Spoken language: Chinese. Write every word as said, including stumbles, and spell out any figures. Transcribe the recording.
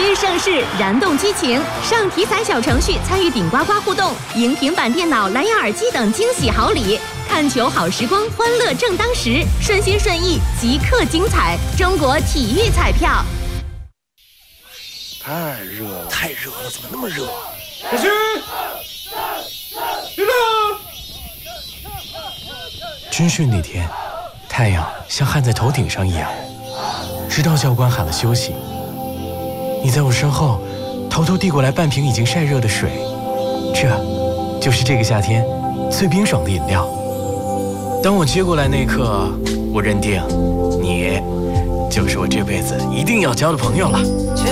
日盛世，燃动激情，上体彩小程序参与顶呱呱互动，赢平板电脑、蓝牙耳机等惊喜好礼。看球好时光，欢乐正当时，顺心顺意，即刻精彩。中国体育彩票。 太热了， 太热了，怎么那么热？ 小心！别动！ 军训那天，太阳像焊在头顶上一样，直到教官喊了休息。你在我身后，偷偷递过来半瓶已经晒热的水，这，就是这个夏天最冰爽的饮料。当我接过来那一刻，我认定，你，就是我这辈子一定要交的朋友了。